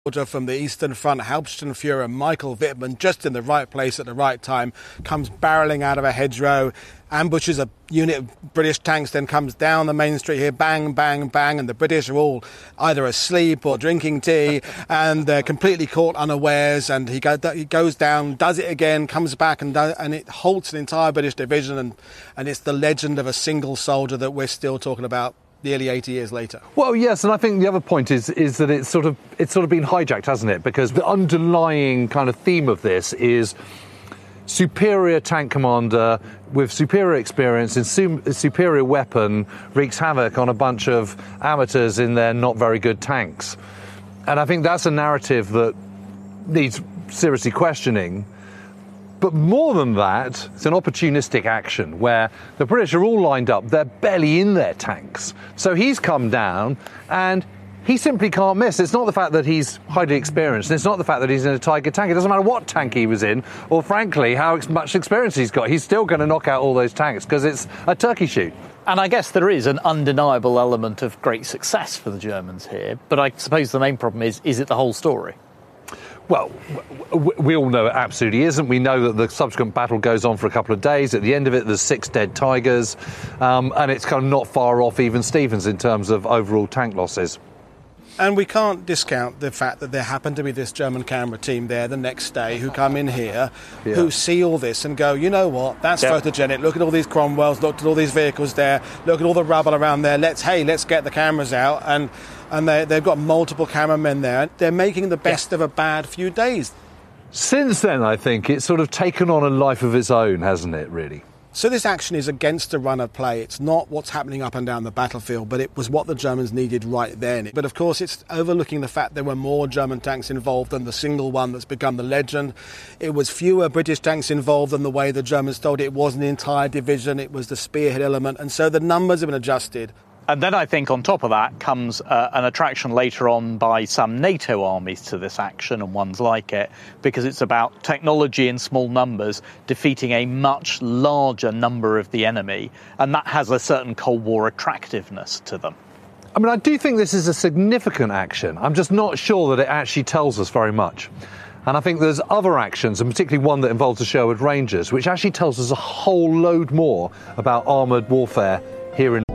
Soldier from the Eastern Front, Hauptsturmführer Michael Wittmann, just in the right place at the right time, comes barreling out of a hedgerow, ambushes a unit of British tanks, then comes down the main street here, bang, bang, bang, and the British are all either asleep or drinking tea, and they're completely caught unawares, and he goes down, does it again, comes back, and it halts an entire British division, and it's the legend of a single soldier that we're still talking about nearly 80 years later. Well, yes, and I think the other point is that it's sort of been hijacked, hasn't it? Because the underlying kind of theme of this is superior tank commander with superior experience and superior weapon wreaks havoc on a bunch of amateurs in their not very good tanks. And I think that's a narrative that needs seriously questioning. But more than that, it's an opportunistic action where the British are all lined up, they're barely in their tanks. So he's come down and he simply can't miss. It's not the fact that he's highly experienced, and it's not the fact that he's in a Tiger tank. It doesn't matter what tank he was in, or frankly, how much experience he's got. He's still going to knock out all those tanks because it's a turkey shoot. And I guess there is an undeniable element of great success for the Germans here. But I suppose the main problem is it the whole story? Well, we all know it absolutely isn't. We know that the subsequent battle goes on for a couple of days. At the end of it, there's 6 dead Tigers, and it's kind of not far off even Stevens in terms of overall tank losses. And we can't discount the fact that there happened to be this German camera team there the next day who come in here, who see all this and go, you know what, that's photogenic. Look at all these Cromwells, look at all these vehicles there, look at all the rubble around there. Let's get the cameras out. And they've got multiple cameramen there. They're making the best of a bad few days. Since then, I think it's sort of taken on a life of its own, hasn't it, really? So this action is against the run of play. It's not what's happening up and down the battlefield, but it was what the Germans needed right then. But of course, it's overlooking the fact there were more German tanks involved than the single one that's become the legend. It was fewer British tanks involved than the way the Germans told it. It was an entire division. It was the spearhead element. And so the numbers have been adjusted. And then I think on top of that comes an attraction later on by some NATO armies to this action and ones like it, because it's about technology in small numbers defeating a much larger number of the enemy. And that has a certain Cold War attractiveness to them. I mean, I do think this is a significant action. I'm just not sure that it actually tells us very much. And I think there's other actions, and particularly one that involves the Sherwood Rangers, which actually tells us a whole load more about armoured warfare here in